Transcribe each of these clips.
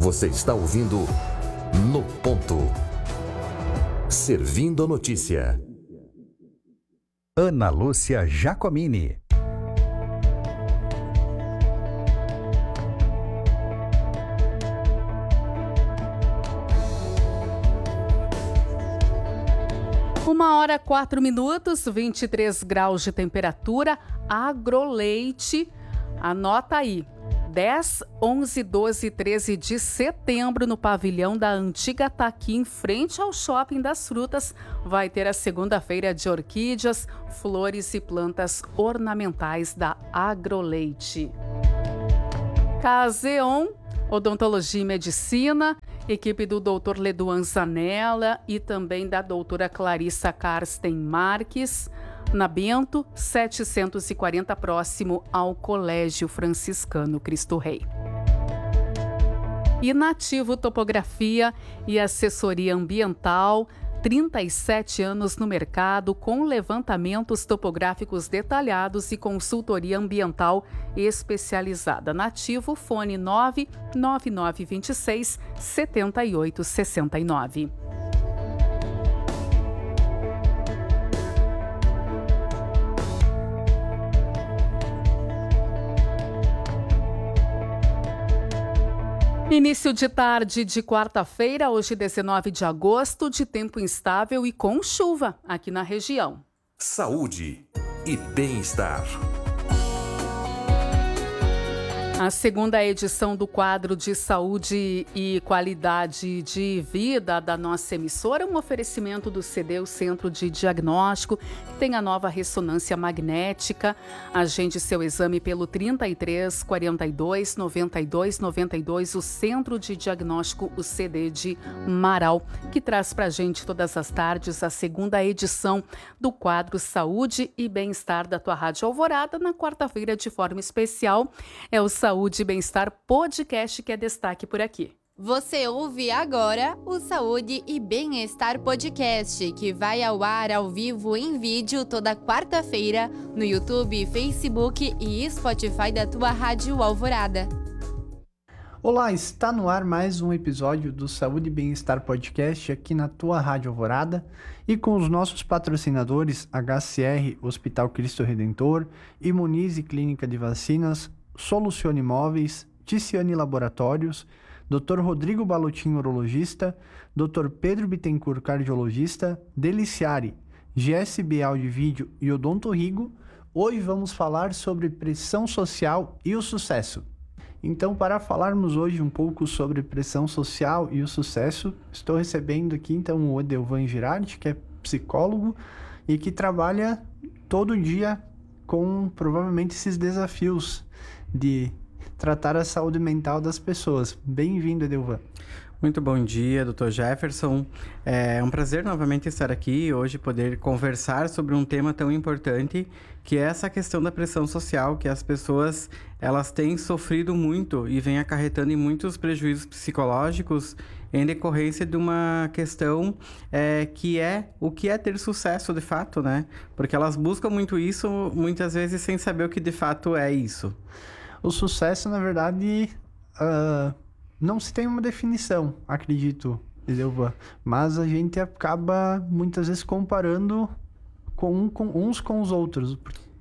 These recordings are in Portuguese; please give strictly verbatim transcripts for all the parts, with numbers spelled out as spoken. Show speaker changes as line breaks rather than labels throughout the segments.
Você está ouvindo No Ponto. Servindo a notícia.
Ana Lúcia Giacomini.
Uma hora, quatro minutos, vinte e três graus de temperatura. Agroleite, anota aí. dez, onze, doze e treze de setembro, no pavilhão da Antiga Taqui, em frente ao Shopping das Frutas, vai ter a segunda-feira de orquídeas, flores e plantas ornamentais da Agroleite. Caseon, Odontologia e Medicina, equipe do doutor Leduan Zanella e também da doutora Clarissa Karsten Marques, na Bento, setecentos e quarenta, próximo ao Colégio Franciscano Cristo Rei. E Nativo Topografia e Assessoria Ambiental, trinta e sete anos no mercado, com levantamentos topográficos detalhados e consultoria ambiental especializada. Nativo, fone nove nove nove dois seis, sete oito seis nove. Início de tarde de quarta-feira, hoje dezenove de agosto, de tempo instável e com chuva aqui na região.
Saúde e bem-estar.
A segunda edição do quadro de saúde e qualidade de vida da nossa emissora, um oferecimento do C D, o Centro de Diagnóstico, que tem a nova ressonância magnética. Agende seu exame pelo trinta e três, quarenta e dois, noventa e dois, noventa e dois, o Centro de Diagnóstico, o C D de Marau, que traz pra gente todas as tardes a segunda edição do quadro Saúde e Bem-Estar da tua Rádio Alvorada. Na quarta-feira, de forma especial, é o Saúde e Bem-Estar Podcast, que é destaque por aqui.
Você ouve agora o Saúde e Bem-Estar Podcast, que vai ao ar ao vivo em vídeo toda quarta-feira no YouTube, Facebook e Spotify da tua Rádio Alvorada.
Olá, está no ar mais um episódio do Saúde e Bem-Estar Podcast aqui na tua Rádio Alvorada e com os nossos patrocinadores H C R Hospital Cristo Redentor, Imunize Clínica de Vacinas, Solucione Imóveis, Ticiane Laboratórios, doutor Rodrigo Balotin, urologista, doutor Pedro Bittencourt, cardiologista, Deliciare, G S B Áudio e Vídeo e Odonto Rigo. Hoje vamos falar sobre pressão social e o sucesso. Então, para falarmos hoje um pouco sobre pressão social e o sucesso, estou recebendo aqui então o Edelvan Girardi, que é psicólogo e que trabalha todo dia com provavelmente esses desafios de tratar a saúde mental das pessoas. Bem-vindo, Edelvan.
Muito bom dia, doutor Jefferson. É um prazer novamente estar aqui hoje, poder conversar sobre um tema tão importante, que é essa questão da pressão social, que as pessoas elas têm sofrido muito e vem acarretando em muitos prejuízos psicológicos em decorrência de uma questão é, que é o que é ter sucesso de fato, né? Porque elas buscam muito isso, muitas vezes sem saber o que de fato é isso.
O sucesso, na verdade, uh, não se tem uma definição, acredito, Edelvan, mas a gente acaba muitas vezes comparando com, com uns com os outros.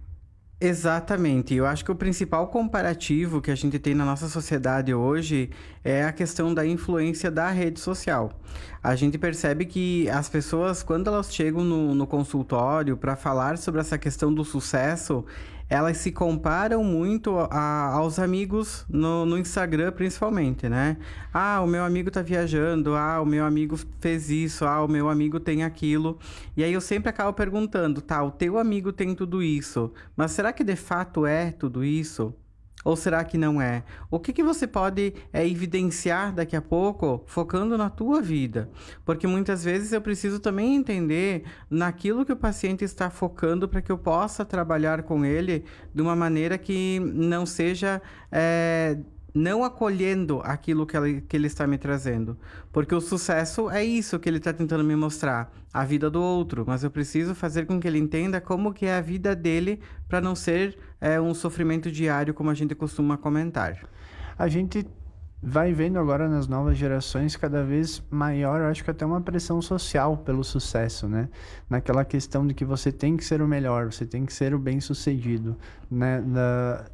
Exatamente. Eu acho que o principal comparativo que a gente tem na nossa sociedade hoje é a questão da influência da rede social. A gente percebe que as pessoas, quando elas chegam no, no consultório para falar sobre essa questão do sucesso, elas se comparam muito a, aos amigos no, no Instagram, principalmente, né? Ah, o meu amigo tá viajando, ah, o meu amigo fez isso, ah, o meu amigo tem aquilo. E aí eu sempre acabo perguntando, tá, o teu amigo tem tudo isso, mas será que de fato é tudo isso? Ou será que não é? O que, que você pode é, evidenciar daqui a pouco, focando na tua vida? Porque muitas vezes eu preciso também entender naquilo que o paciente está focando para que eu possa trabalhar com ele de uma maneira que não seja... É, não acolhendo aquilo que ele, que ele está me trazendo. Porque o sucesso é isso que ele está tentando me mostrar, a vida do outro. Mas eu preciso fazer com que ele entenda como que é a vida dele para não ser é, um sofrimento diário, como a gente costuma comentar.
A gente vai vendo agora nas novas gerações cada vez maior, eu acho que até uma pressão social pelo sucesso, né? Naquela questão de que você tem que ser o melhor, você tem que ser o bem-sucedido, né? Da...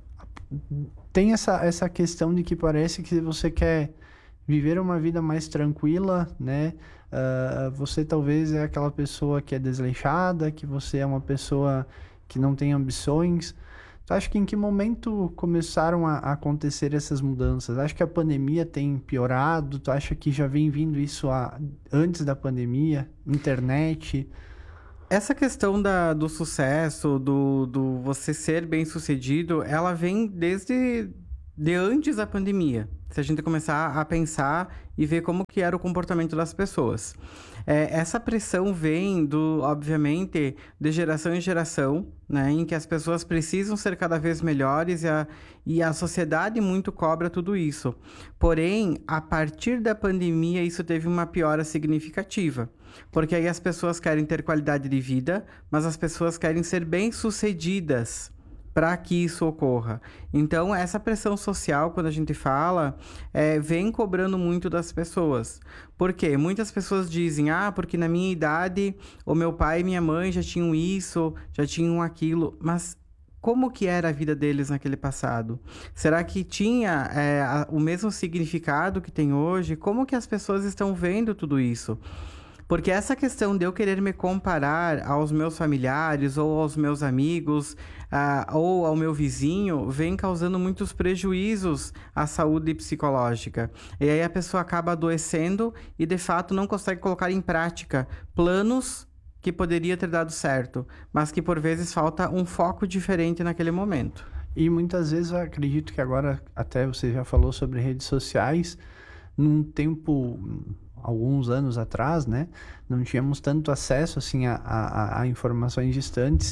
Tem essa, essa questão de que parece que você quer viver uma vida mais tranquila, né? Uh, você talvez é aquela pessoa que é desleixada, que você é uma pessoa que não tem ambições. Tu acha que em que momento começaram a, a acontecer essas mudanças? Acho que a pandemia tem piorado? Tu acha que já vem vindo isso a, antes da pandemia? Internet?
Essa questão da, do sucesso, do, do você ser bem-sucedido, ela vem desde de antes da pandemia. Se a gente começar a pensar e ver como que era o comportamento das pessoas. É, essa pressão vem, do, obviamente, de geração em geração, né, em que as pessoas precisam ser cada vez melhores e a, e a sociedade muito cobra tudo isso. Porém, a partir da pandemia, isso teve uma piora significativa. Porque aí as pessoas querem ter qualidade de vida, mas as pessoas querem ser bem-sucedidas para que isso ocorra. Então, essa pressão social, quando a gente fala, é, vem cobrando muito das pessoas. Por quê? Muitas pessoas dizem, ah, porque na minha idade, o meu pai e minha mãe já tinham isso, já tinham aquilo, mas como que era a vida deles naquele passado? Será que tinha é, a, o mesmo significado que tem hoje? Como que as pessoas estão vendo tudo isso? Porque essa questão de eu querer me comparar aos meus familiares ou aos meus amigos uh, ou ao meu vizinho vem causando muitos prejuízos à saúde psicológica. E aí a pessoa acaba adoecendo e, de fato, não consegue colocar em prática planos que poderia ter dado certo, mas que, por vezes, falta um foco diferente naquele momento.
E muitas vezes eu acredito que agora, até você já falou sobre redes sociais, num tempo... alguns anos atrás, né, não tínhamos tanto acesso, assim, a, a, a informações distantes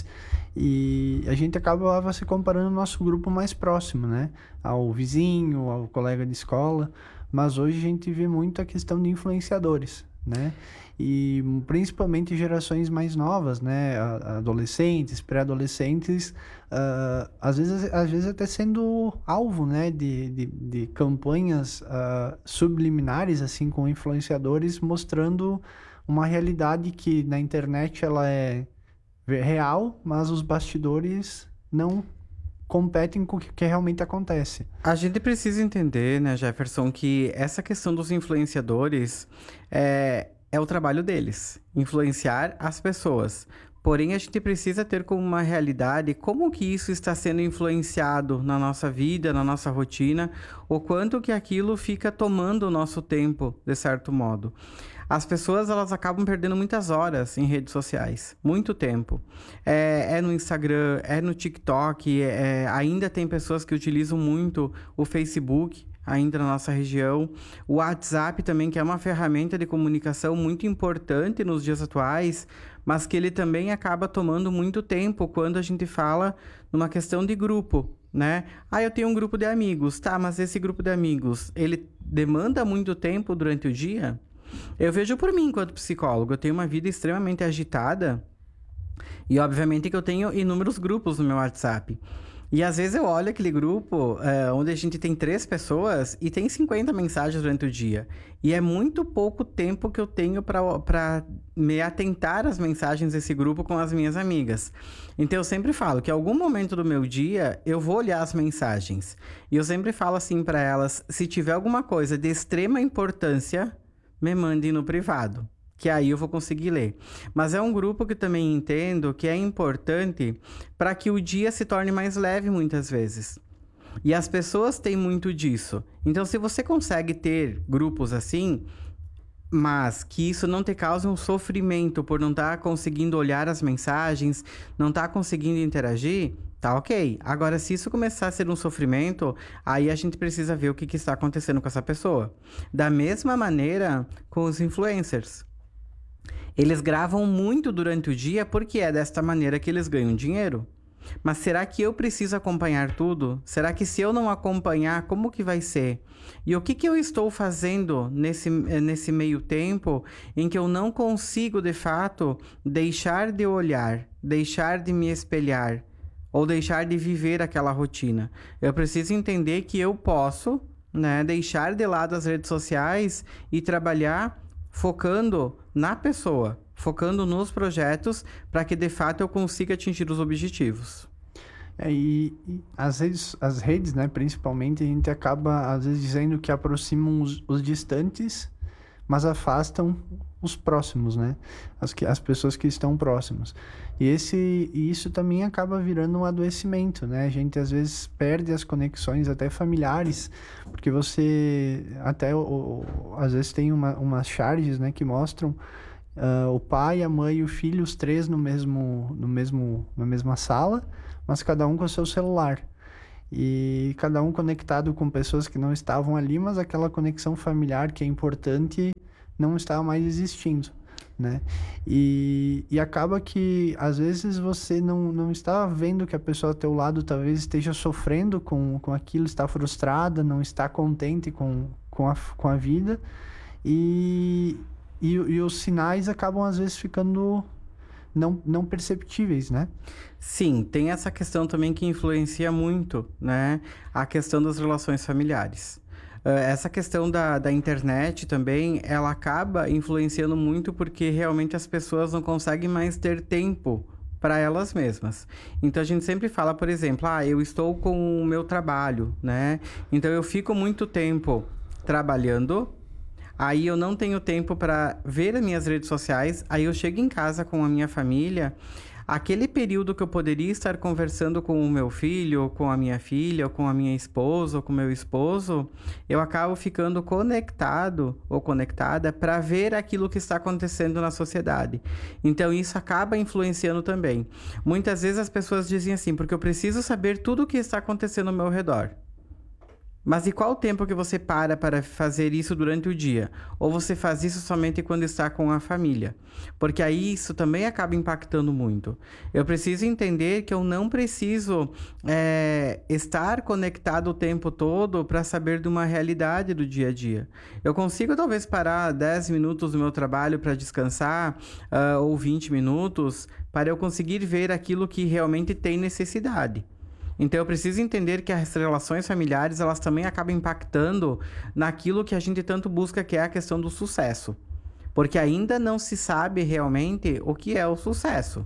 e a gente acabava se comparando ao nosso grupo mais próximo, né, ao vizinho, ao colega de escola, mas hoje a gente vê muito a questão de influenciadores, né, e principalmente gerações mais novas, né, adolescentes, pré-adolescentes, uh, às vezes, às vezes até sendo alvo, né, de, de, de campanhas uh, subliminares, assim, com influenciadores mostrando uma realidade que na internet ela é real, mas os bastidores não competem com o que realmente acontece.
A gente precisa entender, né, Jefferson, que essa questão dos influenciadores é... é o trabalho deles, influenciar as pessoas. Porém, a gente precisa ter como uma realidade como que isso está sendo influenciado na nossa vida, na nossa rotina, o quanto que aquilo fica tomando o nosso tempo, de certo modo. As pessoas, elas acabam perdendo muitas horas em redes sociais, muito tempo. É, é no Instagram, é no TikTok, é, ainda tem pessoas que utilizam muito o Facebook, ainda na nossa região. O WhatsApp também, que é uma ferramenta de comunicação muito importante nos dias atuais, mas que ele também acaba tomando muito tempo quando a gente fala numa questão de grupo, né? Ah, eu tenho um grupo de amigos, tá, mas esse grupo de amigos, ele demanda muito tempo durante o dia? Eu vejo por mim, enquanto psicólogo, eu tenho uma vida extremamente agitada e, obviamente, que eu tenho inúmeros grupos no meu WhatsApp. E às vezes eu olho aquele grupo é, onde a gente tem três pessoas e tem cinquenta mensagens durante o dia. E é muito pouco tempo que eu tenho para me atentar às mensagens desse grupo com as minhas amigas. Então eu sempre falo que em algum momento do meu dia eu vou olhar as mensagens. E eu sempre falo assim para elas, se tiver alguma coisa de extrema importância, me mande no privado, que aí eu vou conseguir ler. Mas é um grupo que também entendo que é importante para que o dia se torne mais leve muitas vezes. E as pessoas têm muito disso. Então, se você consegue ter grupos assim, mas que isso não te cause um sofrimento por não estar conseguindo olhar as mensagens, não estar conseguindo interagir, tá ok. Agora, se isso começar a ser um sofrimento, aí a gente precisa ver o que, que está acontecendo com essa pessoa. Da mesma maneira com os influencers. Eles gravam muito durante o dia porque é desta maneira que eles ganham dinheiro. Mas será que eu preciso acompanhar tudo? Será que se eu não acompanhar, como que vai ser? E o que, que eu estou fazendo nesse, nesse meio tempo em que eu não consigo, de fato, deixar de olhar, deixar de me espelhar ou deixar de viver aquela rotina? Eu preciso entender que eu posso né? Deixar de lado as redes sociais e trabalhar focando na pessoa, focando nos projetos para que de fato eu consiga atingir os objetivos.
É, e, e as redes, as redes, né, principalmente, a gente acaba às vezes dizendo que aproximam os, os distantes, mas afastam os próximos, né? As, que, as pessoas que estão próximas. E, esse, e isso também acaba virando um adoecimento, né? A gente às vezes perde as conexões até familiares, porque você até ou, às vezes tem uma, umas charges, né, que mostram uh, o pai, a mãe e o filho, os três no mesmo, no mesmo, na mesma sala, mas cada um com o seu celular. E cada um conectado com pessoas que não estavam ali, mas aquela conexão familiar que é importante não estava mais existindo, né? E, e acaba que, às vezes, você não, não está vendo que a pessoa ao teu lado talvez esteja sofrendo com, com aquilo, está frustrada, não está contente com, com, a, com a vida. E, e, e os sinais acabam, às vezes, ficando não, não perceptíveis, né?
Sim, tem essa questão também que influencia muito, né? A questão das relações familiares. Uh, essa questão da, da internet também, ela acaba influenciando muito porque realmente as pessoas não conseguem mais ter tempo para elas mesmas. Então, a gente sempre fala, por exemplo, ah, eu estou com o meu trabalho, né? Então, eu fico muito tempo trabalhando, aí eu não tenho tempo para ver as minhas redes sociais, aí eu chego em casa com a minha família, aquele período que eu poderia estar conversando com o meu filho, ou com a minha filha, ou com a minha esposa, ou com o meu esposo, eu acabo ficando conectado ou conectada para ver aquilo que está acontecendo na sociedade. Então, isso acaba influenciando também. Muitas vezes as pessoas dizem assim, porque eu preciso saber tudo o que está acontecendo ao meu redor. Mas e qual o tempo que você para para fazer isso durante o dia? Ou você faz isso somente quando está com a família? Porque aí isso também acaba impactando muito. Eu preciso entender que eu não preciso é, estar conectado o tempo todo para saber de uma realidade do dia a dia. Eu consigo talvez parar dez minutos do meu trabalho para descansar, uh, ou vinte minutos, para eu conseguir ver aquilo que realmente tem necessidade. Então, eu preciso entender que as relações familiares, elas também acabam impactando naquilo que a gente tanto busca, que é a questão do sucesso. Porque ainda não se sabe realmente o que é o sucesso.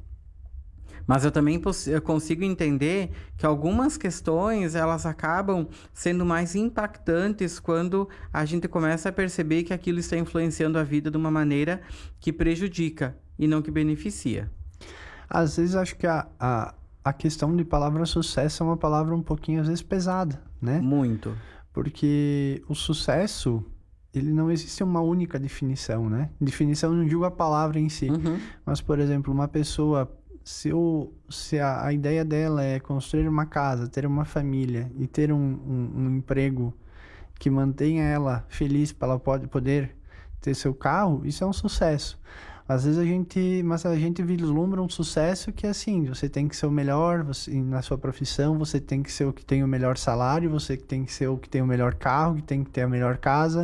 Mas eu também eu consigo entender que algumas questões, elas acabam sendo mais impactantes quando a gente começa a perceber que aquilo está influenciando a vida de uma maneira que prejudica e não que beneficia.
Às vezes, acho que a... a... a questão de palavra sucesso é uma palavra um pouquinho, às vezes, pesada, né?
Muito.
Porque o sucesso, ele não existe uma única definição, né? Definição, não digo a palavra em si.
Uhum.
Mas, por exemplo, uma pessoa, se, eu, se a, a ideia dela é construir uma casa, ter uma família e ter um, um, um emprego que mantenha ela feliz para ela pode, poder ter seu carro, isso é um sucesso. Às vezes a gente, mas a gente vislumbra um sucesso que é assim, você tem que ser o melhor você, na sua profissão, você tem que ser o que tem o melhor salário, você tem que ser o que tem o melhor carro, que tem que ter a melhor casa.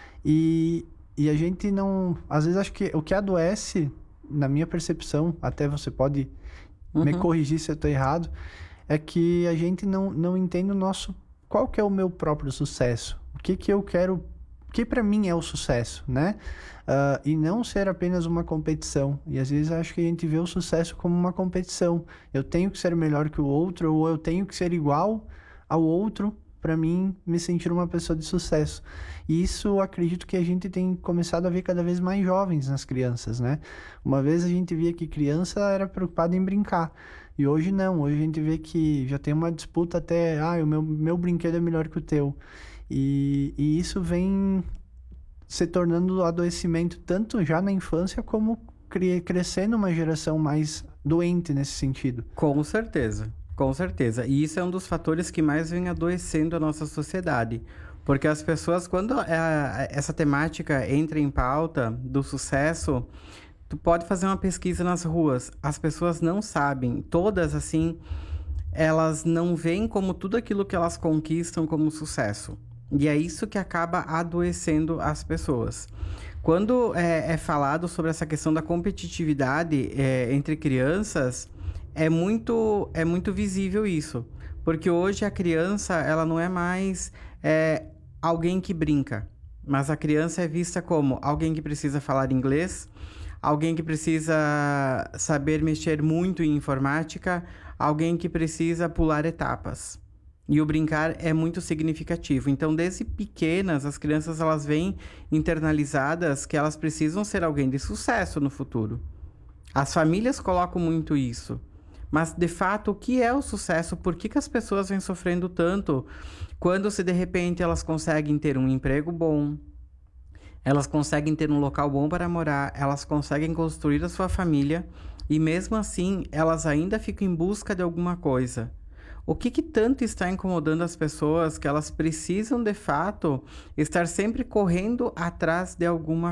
E, e a gente não... Às vezes acho que o que adoece, na minha percepção, até você pode uhum. me corrigir se eu estou errado, é que a gente não, não entende o nosso... Qual que é o meu próprio sucesso? O que que eu quero... O que para mim é o sucesso, né? Uh, e não ser apenas uma competição. E às vezes acho que a gente vê o sucesso como uma competição. Eu tenho que ser melhor que o outro, ou eu tenho que ser igual ao outro para mim me sentir uma pessoa de sucesso. E isso eu acredito que a gente tem começado a ver cada vez mais jovens nas crianças, né? Uma vez a gente via que criança era preocupada em brincar. E hoje não. Hoje a gente vê que já tem uma disputa até... Ah, o meu, meu brinquedo é melhor que o teu. E, e isso vem se tornando adoecimento tanto já na infância como cre- crescendo uma geração mais doente nesse sentido.
Com certeza, com certeza. E isso é um dos fatores que mais vem adoecendo a nossa sociedade. Porque as pessoas, quando é, essa temática entra em pauta do sucesso, tu pode fazer uma pesquisa nas ruas. As pessoas não sabem, todas assim, elas não veem como tudo aquilo que elas conquistam como sucesso. E é isso que acaba adoecendo as pessoas. Quando é, é falado sobre essa questão da competitividade é, entre crianças, é muito, é muito visível isso. Porque hoje a criança, ela não é mais... É, alguém que brinca, mas a criança é vista como alguém que precisa falar inglês, alguém que precisa saber mexer muito em informática, alguém que precisa pular etapas. E o brincar é muito significativo. Então, desde pequenas, as crianças elas vêm internalizadas que elas precisam ser alguém de sucesso no futuro. As famílias colocam muito isso. Mas, de fato, o que é o sucesso? Por que que as pessoas vêm sofrendo tanto quando, se de repente, elas conseguem ter um emprego bom, elas conseguem ter um local bom para morar, elas conseguem construir a sua família e, mesmo assim, elas ainda ficam em busca de alguma coisa? O que que tanto está incomodando as pessoas que elas precisam, de fato, estar sempre correndo atrás de alguma